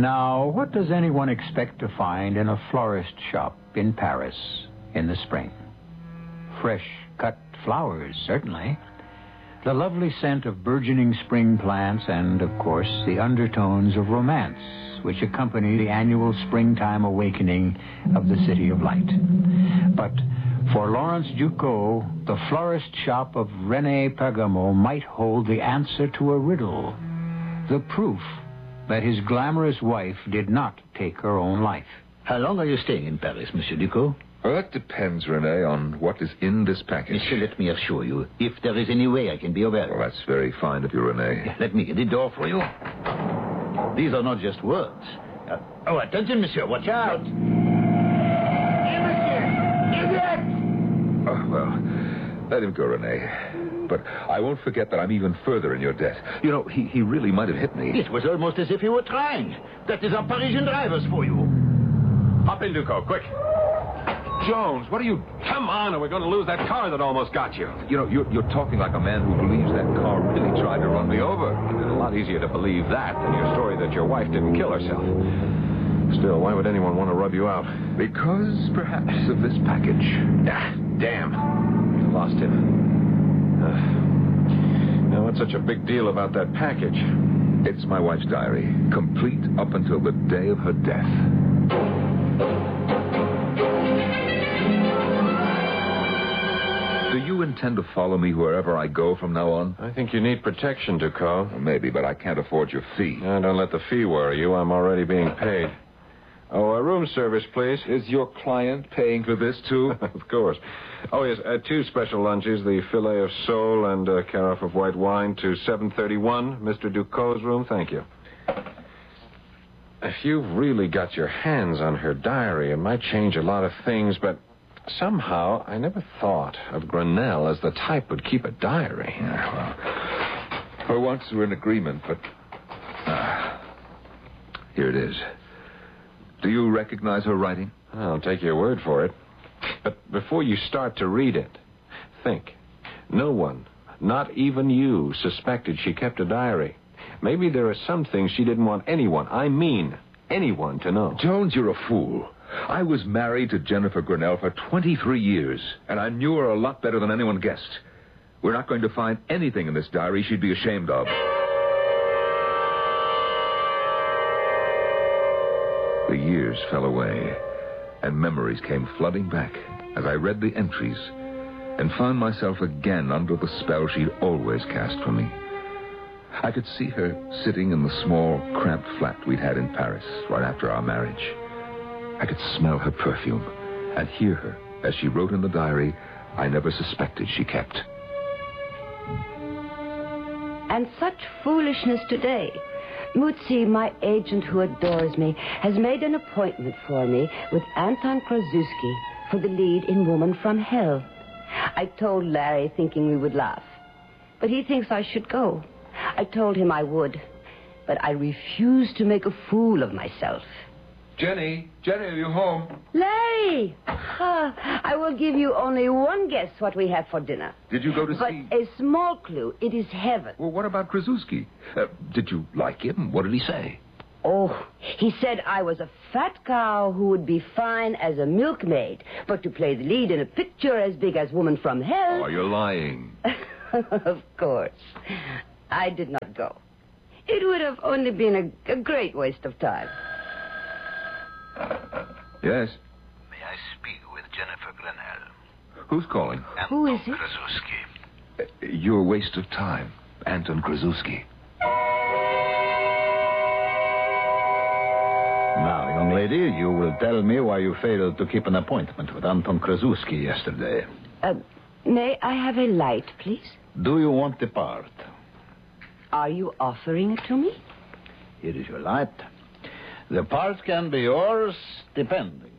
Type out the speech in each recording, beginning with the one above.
Now, what does anyone expect to find in a florist shop in Paris in the spring? Fresh cut flowers, certainly. The lovely scent of burgeoning spring plants and, of course, the undertones of romance which accompany the annual springtime awakening of the City of Light. But for Laurence Ducos, the florist shop of René Pergamo might hold the answer to a riddle, the proof that his glamorous wife did not take her own life. How long are you staying in Paris, Monsieur Ducos? Well, that depends, René, on what is in this package. Monsieur, let me assure you, if there is any way I can be of help. Well, that's very fine of you, René. Let me get the door for you. These are not just words. Attention, monsieur, watch out. Oh, well, let him go, René. But I won't forget that I'm even further in your debt. You know, he really might have hit me. It was almost as if he were trying. That is our Parisian drivers for you. Hop in, Ducos, quick. Jones, what are you... Come on, or we're going to lose that car that almost got you. You know, you're talking like a man who believes that car really tried to run me over. It's a lot easier to believe that than your story that your wife didn't kill herself. Still, why would anyone want to rub you out? Because, perhaps, of this package. Ah, damn. We lost him. Now, what's such a big deal about that package? It's my wife's diary, complete up until the day of her death. Do you intend to follow me wherever I go from now on? I think you need protection, Ducos. Well, maybe, but I can't afford your fee. Don't let the fee worry you. I'm already being paid. Oh, room service, please. Is your client paying for this, too? Of course. Oh, yes, 2 special lunches, the filet of sole and a carafe of white wine to 731, Mr. Ducos' room. Thank you. If you've really got your hands on her diary, it might change a lot of things, but somehow I never thought of Grenelle as the type who'd keep a diary. Yeah, well, for once we're in agreement, but... here it is. Do you recognize her writing? I'll take your word for it. But before you start to read it, think. No one, not even you, suspected she kept a diary. Maybe there are some things she didn't want anyone, I mean anyone, to know. Jones, you're a fool. I was married to Jennifer Grenelle for 23 years, and I knew her a lot better than anyone guessed. We're not going to find anything in this diary she'd be ashamed of. The years fell away, and memories came flooding back as I read the entries and found myself again under the spell she'd always cast for me. I could see her sitting in the small, cramped flat we'd had in Paris right after our marriage. I could smell her perfume and hear her as she wrote in the diary I never suspected she kept. And such foolishness today. Mutsi, my agent who adores me, has made an appointment for me with Anton Krasuski for the lead in Woman from Hell. I told Larry thinking we would laugh, but he thinks I should go. I told him I would, but I refused to make a fool of myself. Jenny, are you home? Larry! I will give you only one guess what we have for dinner. Did you go to but see... a small clue. It is heaven. Well, what about Krasuski? Did you like him? What did he say? Oh, he said I was a fat cow who would be fine as a milkmaid, but to play the lead in a picture as big as Woman from Hell... Oh, you're lying. Of course. I did not go. It would have only been a great waste of time. Yes? May I speak with Jennifer Grenelle? Who's calling? Who is it? Krasuski. Your waste of time. Anton Krasuski. Now, young lady, you will tell me why you failed to keep an appointment with Anton Krasuski yesterday. May I have a light, please? Do you want the part? Are you offering it to me? Here is your light. The part can be yours, depending.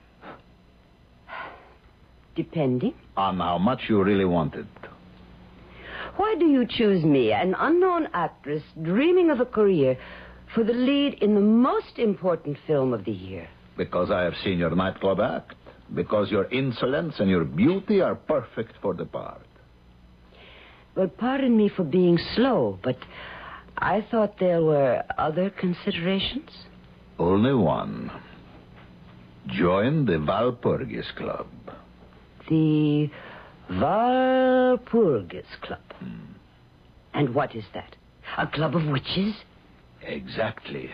Depending? On how much you really want it. Why do you choose me, an unknown actress dreaming of a career, for the lead in the most important film of the year? Because I have seen your nightclub act. Because your insolence and your beauty are perfect for the part. Well, pardon me for being slow, but I thought there were other considerations. Only one. Join the Walpurgis Club. The Walpurgis Club. And what is that? A club of witches? Exactly.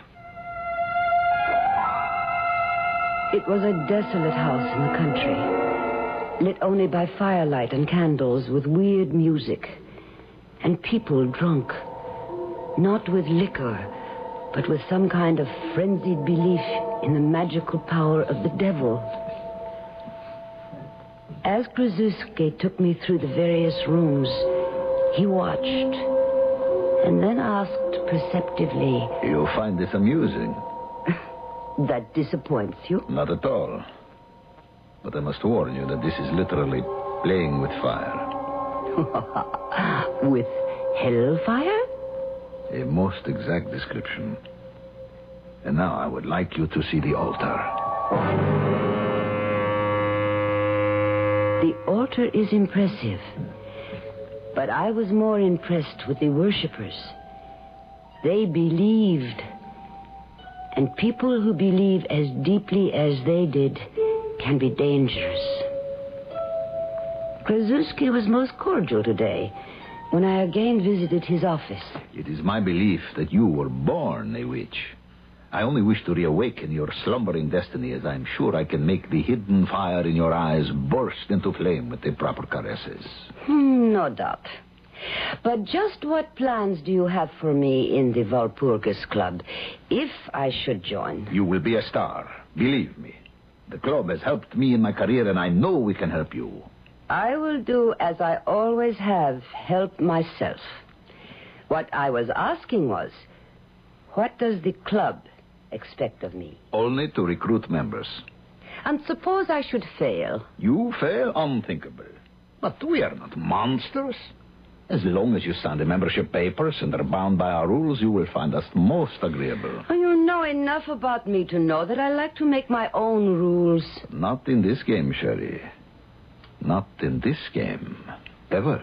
It was a desolate house in the country, lit only by firelight and candles with weird music, and people drunk, not with liquor, but with some kind of frenzied belief in the magical power of the devil. As Krasuski took me through the various rooms, he watched, and then asked perceptively, You find this amusing? That disappoints you? Not at all. But I must warn you that this is literally playing with fire. With hellfire? A most exact description. And now I would like you to see the altar. The altar is impressive. But I was more impressed with the worshippers. They believed. And people who believe as deeply as they did can be dangerous. Krasuski was most cordial today when I again visited his office. It is my belief that you were born a witch. I only wish to reawaken your slumbering destiny, as I'm sure I can make the hidden fire in your eyes burst into flame with the proper caresses. No doubt. But just what plans do you have for me in the Walpurgis Club, if I should join? You will be a star. Believe me. The club has helped me in my career, and I know we can help you. I will do as I always have, help myself. What I was asking was, what does the club expect of me? Only to recruit members. And suppose I should fail? You fail? Unthinkable. But we are not monsters. As long as you sign the membership papers and are bound by our rules, you will find us most agreeable. Oh, you know enough about me to know that I like to make my own rules. Not in this game, Sherry. Not in this game. Ever.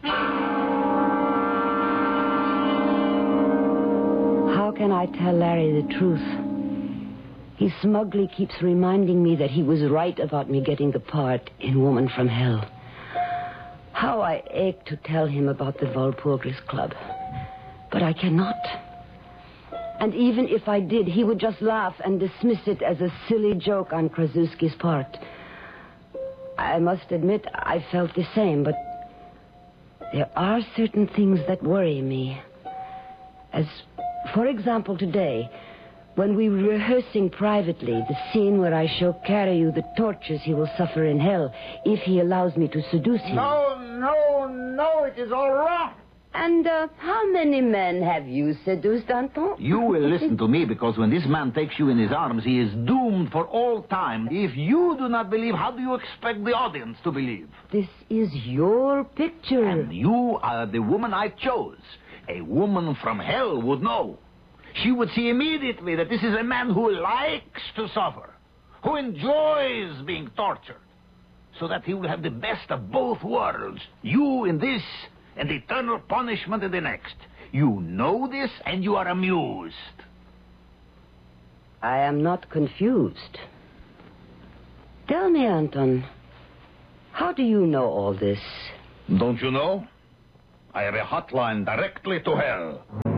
How can I tell Larry the truth? He smugly keeps reminding me that he was right about me getting the part in Woman from Hell. How I ache to tell him about the Walpurgis Club. But I cannot. And even if I did, he would just laugh and dismiss it as a silly joke on Krasuski's part. I must admit I felt the same, but there are certain things that worry me. As, for example, today, when we were rehearsing privately the scene where I show Karyu the tortures he will suffer in hell if he allows me to seduce him. No, it is all wrong. And how many men have you seduced, Anton? You will listen to me, because when this man takes you in his arms, he is doomed for all time. If you do not believe, how do you expect the audience to believe? This is your picture. And you are the woman I chose. A woman from hell would know. She would see immediately that this is a man who likes to suffer, who enjoys being tortured, so that he will have the best of both worlds. You in this, and eternal punishment in the next. You know this, and you are amused. I am not confused. Tell me, Anton, how do you know all this? Don't you know? I have a hotline directly to hell.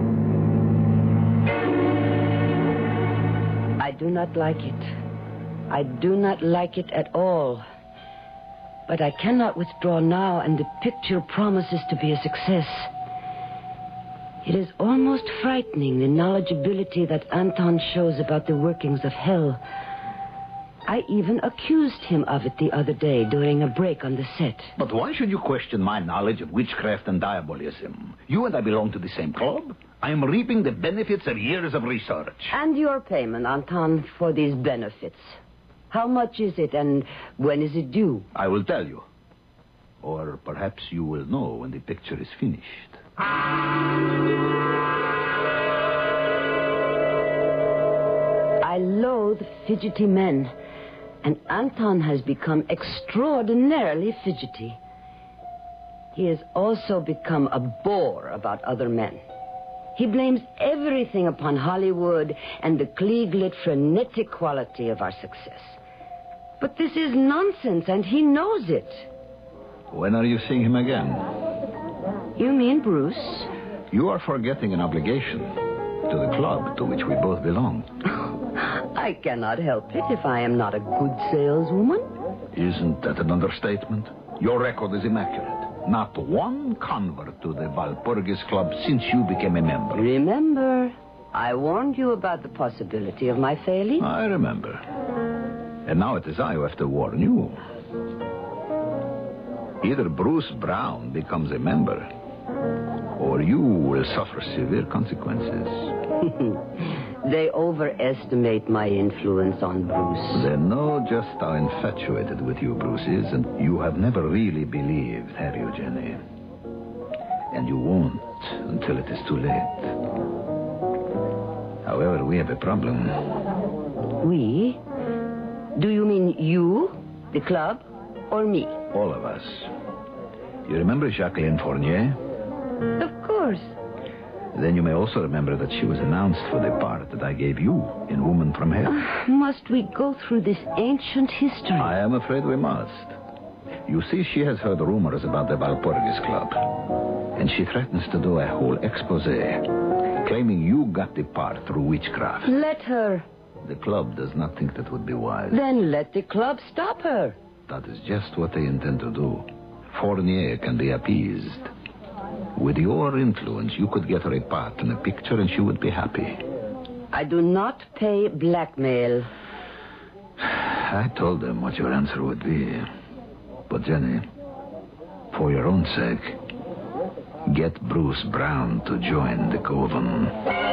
I do not like it. I do not like it at all. But I cannot withdraw now, and the picture promises to be a success. It is almost frightening, the knowledgeability that Anton shows about the workings of hell. I even accused him of it the other day during a break on the set. But why should you question my knowledge of witchcraft and diabolism? You and I belong to the same club. I am reaping the benefits of years of research. And your payment, Anton, for these benefits. How much is it, and when is it due? I will tell you. Or perhaps you will know when the picture is finished. I loathe fidgety men, and Anton has become extraordinarily fidgety. He has also become a bore about other men. He blames everything upon Hollywood and the Klieg-lit frenetic quality of our success. But this is nonsense, and he knows it. When are you seeing him again? You mean Bruce? You are forgetting an obligation to the club to which we both belong. I cannot help it if I am not a good saleswoman. Isn't that an understatement? Your record is immaculate. Not one convert to the Walpurgis Club since you became a member. Remember, I warned you about the possibility of my failing. I remember. And now it is I who have to warn you. Either Bruce Brown becomes a member, or you will suffer severe consequences. They overestimate my influence on Bruce. They know just how infatuated with you Bruce is, and you have never really believed, have you, Jenny? And you won't until it is too late. However, we have a problem. We? Do you mean you, the club, or me? All of us. You remember Jacqueline Fournier? Of course. Then you may also remember that she was announced for the part that I gave you in Woman from Hell. Must we go through this ancient history? I am afraid we must. You see, she has heard rumors about the Walpurgis Club, and she threatens to do a whole expose, claiming you got the part through witchcraft. Let her. The club does not think that would be wise. Then let the club stop her. That is just what they intend to do. Fournier can be appeased. With your influence, you could get her a part in a picture and she would be happy. I do not pay blackmail. I told them what your answer would be. But, Jenny, for your own sake, get Bruce Brown to join the Coven.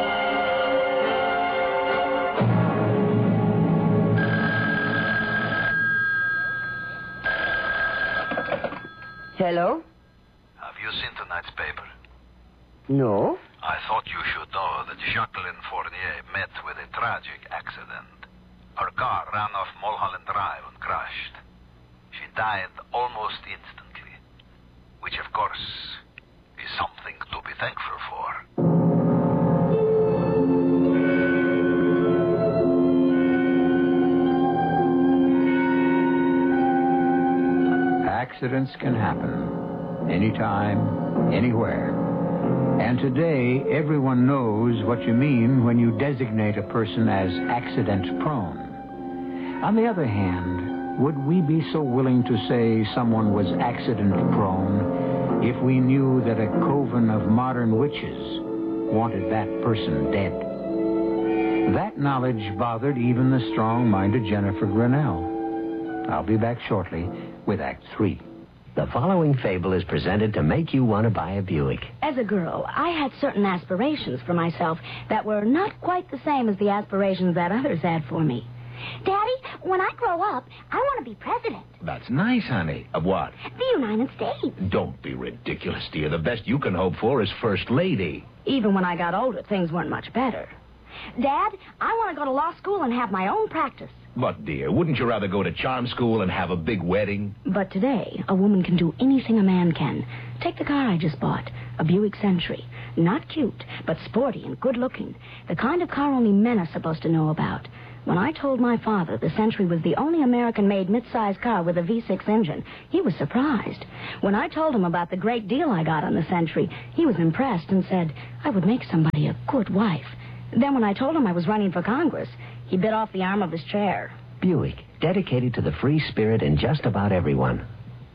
Hello? Have you seen tonight's paper? No. I thought you should know that Jacqueline Fournier met with a tragic accident. Her car ran off Mulholland Drive and crashed. She died almost instantly, which, of course, is something to be thankful for. Accidents can happen anytime, anywhere. And today, everyone knows what you mean when you designate a person as accident-prone. On the other hand, would we be so willing to say someone was accident-prone if we knew that a coven of modern witches wanted that person dead? That knowledge bothered even the strong-minded Jennifer Grinnell. I'll be back shortly with Act 3. The following fable is presented to make you want to buy a Buick. As a girl, I had certain aspirations for myself that were not quite the same as the aspirations that others had for me. Daddy, when I grow up, I want to be president. That's nice, honey. Of what? The United States. Don't be ridiculous, dear. The best you can hope for is First Lady. Even when I got older, things weren't much better. Dad, I want to go to law school and have my own practice. But, dear, wouldn't you rather go to charm school and have a big wedding? But today, a woman can do anything a man can. Take the car I just bought, a Buick Century. Not cute, but sporty and good-looking. The kind of car only men are supposed to know about. When I told my father the Century was the only American-made mid-size car with a V6 engine, he was surprised. When I told him about the great deal I got on the Century, he was impressed and said I would make somebody a good wife. Then when I told him I was running for Congress, he bit off the arm of his chair. Buick, dedicated to the free spirit in just about everyone.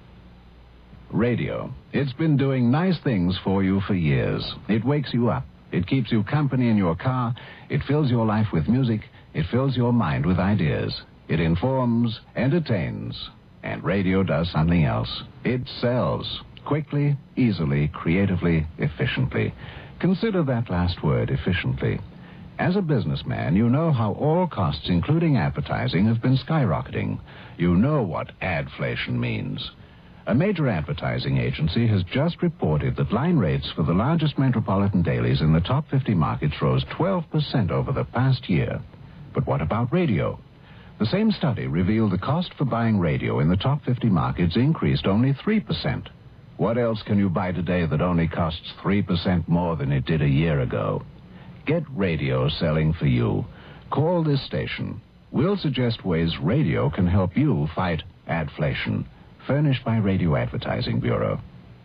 Radio. It's been doing nice things for you for years. It wakes you up. It keeps you company in your car. It fills your life with music. It fills your mind with ideas. It informs, entertains. And radio does something else. It sells. Quickly, easily, creatively, efficiently. Consider that last word, efficiently. As a businessman, you know how all costs, including advertising, have been skyrocketing. You know what adflation means. A major advertising agency has just reported that line rates for the largest metropolitan dailies in the top 50 markets rose 12% over the past year. But what about radio? The same study revealed the cost for buying radio in the top 50 markets increased only 3%. What else can you buy today that only costs 3% more than it did a year ago? Get radio selling for you. Call this station. We'll suggest ways radio can help you fight adflation. Furnished by Radio Advertising Bureau.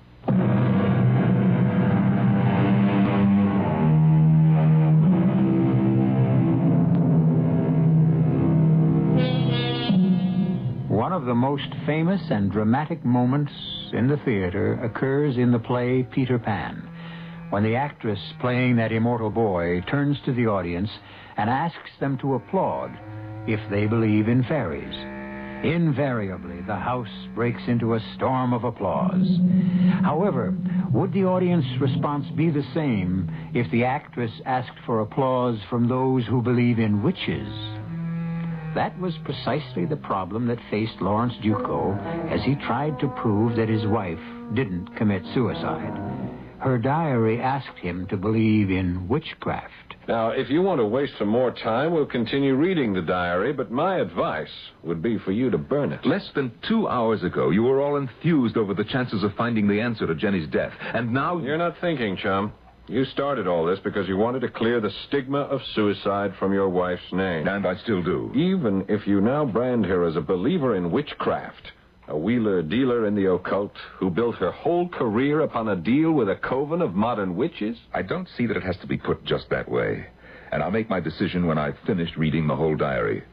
One of the most famous and dramatic moments in the theater occurs in the play Peter Pan, when the actress playing that immortal boy turns to the audience and asks them to applaud if they believe in fairies. Invariably, the house breaks into a storm of applause. However, would the audience response be the same if the actress asked for applause from those who believe in witches? That was precisely the problem that faced Lawrence Duco as he tried to prove that his wife didn't commit suicide. Her diary asked him to believe in witchcraft. Now, if you want to waste some more time, we'll continue reading the diary, but my advice would be for you to burn it. Less than 2 hours ago, you were all enthused over the chances of finding the answer to Jenny's death. And now... You're not thinking, chum. You started all this because you wanted to clear the stigma of suicide from your wife's name. And I still do. Even if you now brand her as a believer in witchcraft, a wheeler-dealer in the occult who built her whole career upon a deal with a coven of modern witches? I don't see that it has to be put just that way. And I'll make my decision when I've finished reading the whole diary.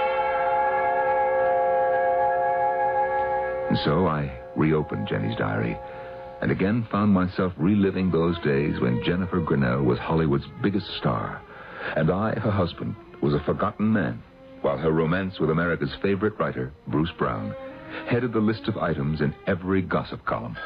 And so I reopened Jenny's diary, and again found myself reliving those days when Jennifer Grinnell was Hollywood's biggest star, and I, her husband, was a forgotten man, while her romance with America's favorite writer, Bruce Brown, headed the list of items in every gossip column.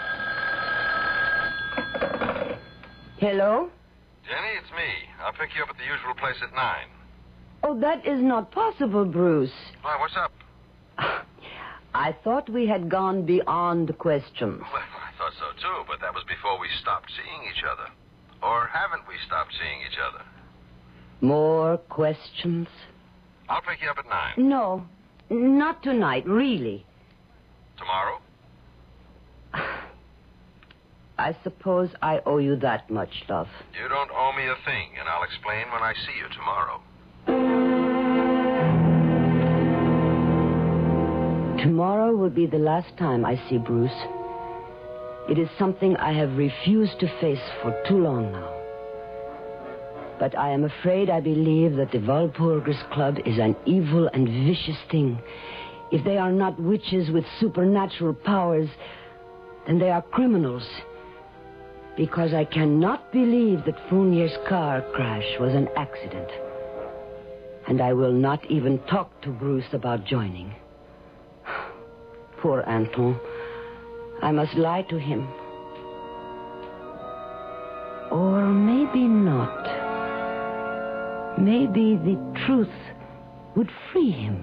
Hello? Jenny, it's me. I'll pick you up at the usual place at 9. Oh, that is not possible, Bruce. Why, what's up? I thought we had gone beyond questions. Well, I thought so, too, but that was before we stopped seeing each other. Or haven't we stopped seeing each other? More questions? I'll pick you up at 9. No, not tonight, really. Tomorrow? I suppose I owe you that much, love. You don't owe me a thing, and I'll explain when I see you tomorrow. Tomorrow will be the last time I see Bruce. It is something I have refused to face for too long now. But I am afraid I believe that the Walpurgis Club is an evil and vicious thing. If they are not witches with supernatural powers, then they are criminals. Because I cannot believe that Fournier's car crash was an accident. And I will not even talk to Bruce about joining. Poor Anton. I must lie to him. Or maybe not. Maybe the truth would free him.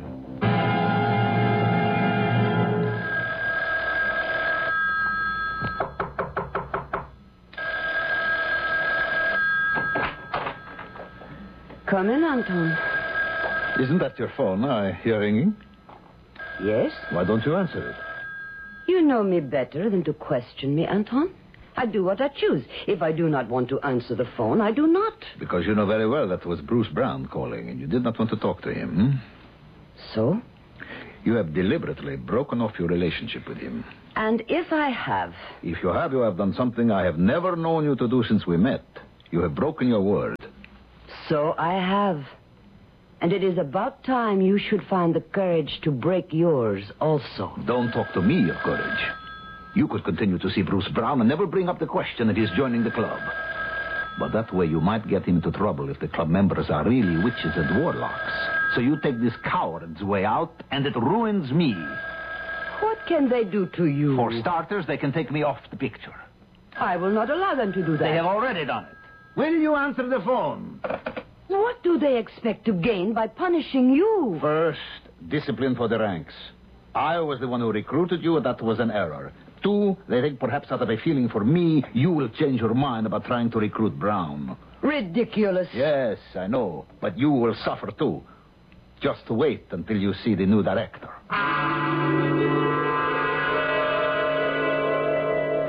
Come in, Anton. Isn't that your phone I hear ringing? Yes? Why don't you answer it? You know me better than to question me, Anton. I do what I choose. If I do not want to answer the phone, I do not. Because you know very well that was Bruce Brown calling, and you did not want to talk to him. So? You have deliberately broken off your relationship with him. And if I have? If you have done something I have never known you to do since we met. You have broken your word. So I have. And it is about time you should find the courage to break yours also. Don't talk to me of courage. You could continue to see Bruce Brown and never bring up the question that he's joining the club. But that way you might get him into trouble if the club members are really witches and warlocks. So you take this coward's way out, and it ruins me. What can they do to you? For starters, they can take me off the picture. I will not allow them to do that. They have already done it. Will you answer the phone? What do they expect to gain by punishing you? First, discipline for the ranks. I was the one who recruited you, and that was an error. 2, they think perhaps out of a feeling for me, you will change your mind about trying to recruit Brown. Ridiculous. Yes, I know. But you will suffer, too. Just wait until you see the new director.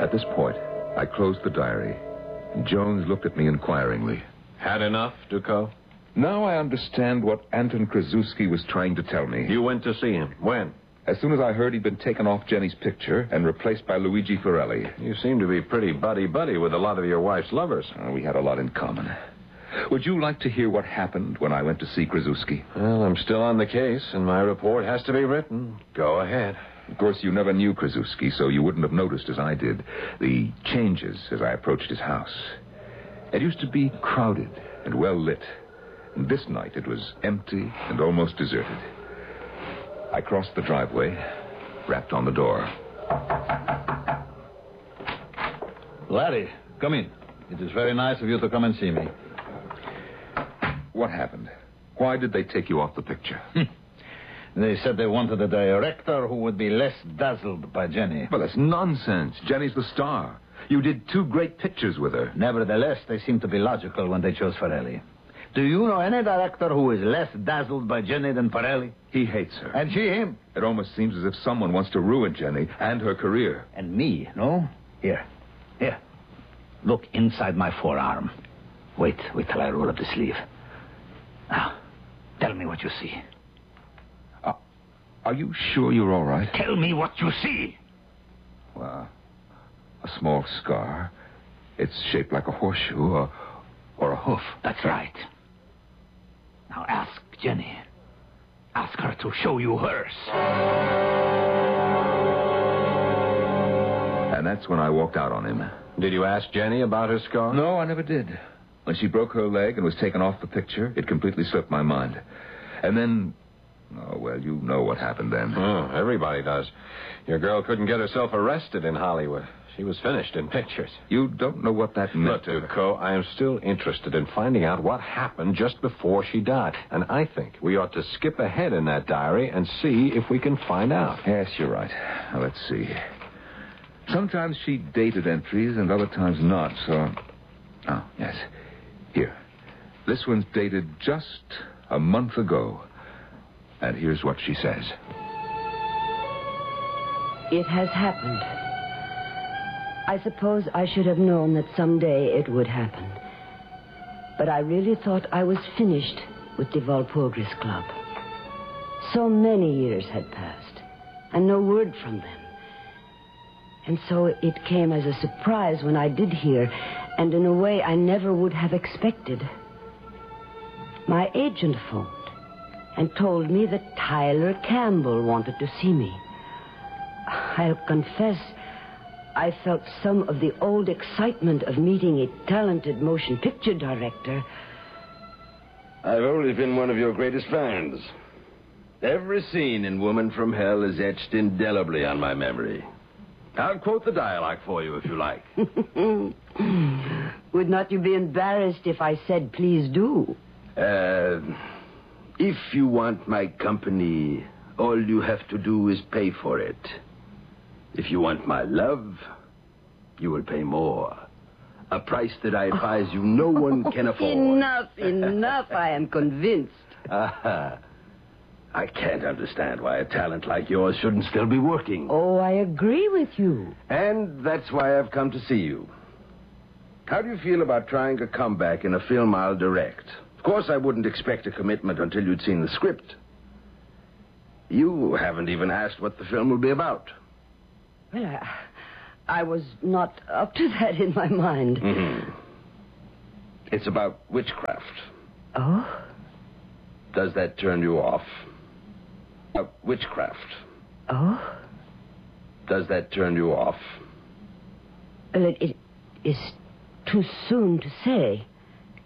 At this point, I closed the diary, and Jones looked at me inquiringly. Had enough, Ducos? Now I understand what Anton Krasuski was trying to tell me. You went to see him. When? As soon as I heard he'd been taken off Jenny's picture and replaced by Luigi Forelli. You seem to be pretty buddy-buddy with a lot of your wife's lovers. We had a lot in common. Would you like to hear what happened when I went to see Krasuski? Well, I'm still on the case, and my report has to be written. Go ahead. Of course, you never knew Krasuski, so you wouldn't have noticed, as I did, the changes as I approached his house. It used to be crowded and well lit. And this night it was empty and almost deserted. I crossed the driveway, rapped on the door. Larry, come in. It is very nice of you to come and see me. What happened? Why did they take you off the picture? They said they wanted a director who would be less dazzled by Jenny. Well, that's nonsense. Jenny's the star. You did 2 great pictures with her. Nevertheless, they seemed to be logical when they chose Forelli. Do you know any director who is less dazzled by Jenny than Forelli? He hates her. And she him. It almost seems as if someone wants to ruin Jenny and her career. And me, no? Here. Look inside my forearm. Wait till I roll up the sleeve. Now, tell me what you see. Are you sure you're all right? Tell me what you see. Well, a small scar. It's shaped like a horseshoe or a hoof. That's right. Now ask Jenny. Ask her to show you hers. And that's when I walked out on him. Did you ask Jenny about her scar? No, I never did. When she broke her leg and was taken off the picture, it completely slipped my mind. And then... Oh, well, you know what happened then. Oh, everybody does. Your girl couldn't get herself arrested in Hollywood. She was finished in pictures. You don't know what that meant. Look, Ducos, I am still interested in finding out what happened just before she died. And I think we ought to skip ahead in that diary and see if we can find out. Yes, you're right. Now, let's see. Sometimes she dated entries and other times not, so... Oh, yes. Here. This one's dated just a month ago. And here's what she says. It has happened. I suppose I should have known that someday it would happen. But I really thought I was finished with the Walpurgis Club. So many years had passed, and no word from them. And so it came as a surprise when I did hear, and in a way I never would have expected. My agent phoned and told me that Tyler Campbell wanted to see me. I'll confess, I felt some of the old excitement of meeting a talented motion picture director. I've always been one of your greatest fans. Every scene in Woman from Hell is etched indelibly on my memory. I'll quote the dialogue for you if you like. Would not you be embarrassed if I said, please do? If you want my company, all you have to do is pay for it. If you want my love, you will pay more. A price that I advise you no one can afford. Enough, I am convinced. I can't understand why a talent like yours shouldn't still be working. Oh, I agree with you. And that's why I've come to see you. How do you feel about trying a comeback in a film I'll direct? Of course, I wouldn't expect a commitment until you'd seen the script. You haven't even asked what the film will be about. Well, I was not up to that in my mind. Mm-hmm. It's about witchcraft. Oh? Does that turn you off? Witchcraft. Oh? Does that turn you off? Well, it is too soon to say.